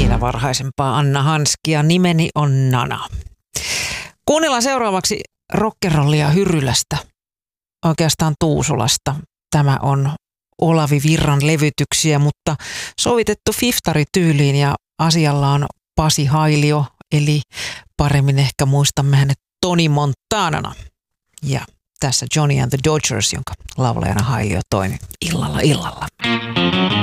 vielä varhaisempaa Anna Hanskia. Nimeni on Nana. Kuunnellaan seuraavaksi rockerollia Hyrylästä, oikeastaan Tuusulasta. Tämä on Olavi Virran levytyksiä, mutta sovitettu fiftarityyliin ja asialla on Pasi Hailio, eli paremmin ehkä muistamme hänet Tony Montanana. Ja tässä Johnny and the Dodgers, jonka laulajana Hailio toimi illalla.